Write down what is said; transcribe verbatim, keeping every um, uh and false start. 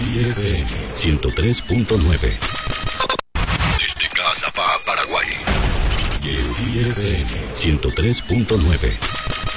F M ciento tres punto nueve. Desde Casa pa Paraguay. F M ciento tres punto nueve.